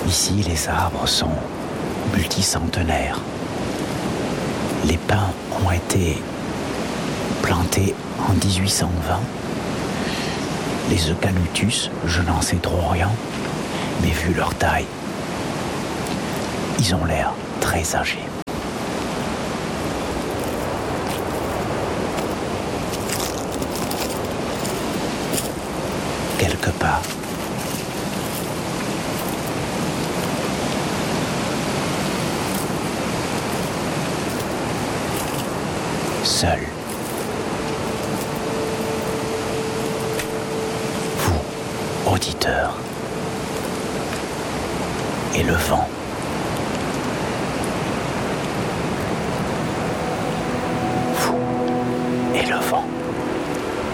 Ici, les arbres sont multicentenaires. Les pins ont été plantés en 1820. Les eucalyptus, je n'en sais trop rien, mais vu leur taille, ils ont l'air très âgés. Quelques pas. Seul. Vous, auditeur. Et le vent. Vous et le vent.